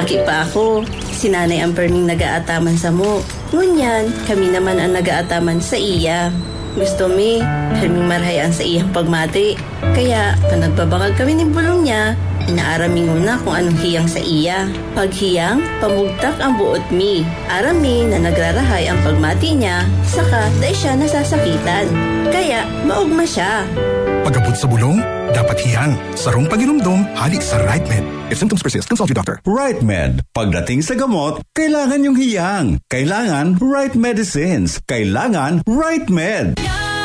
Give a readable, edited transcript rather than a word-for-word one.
Aki pa ako, si nanay ang perming nagaataman sa mo. Ngunyan, kami naman ang nagaataman sa iya. Gusto mi, perming marhayan sa iyang pagmati. Kaya, panagbabakag kami ni bulong niya, inaarami na kung anong hiyang sa iya. Paghiyang, pamugtak ang buot mi. Arami na nagrarahay ang pagmati niya, saka dahil siya nasasakitan. Kaya, maugma siya. Pagabot sa bulong, dapat hiyang. Sarong paginumdum, halik sa RightMed. If symptoms persist, consult your doctor. RightMed. Pagdating sa gamot, kailangan yung hiyang. Kailangan right medicines. Kailangan RightMed.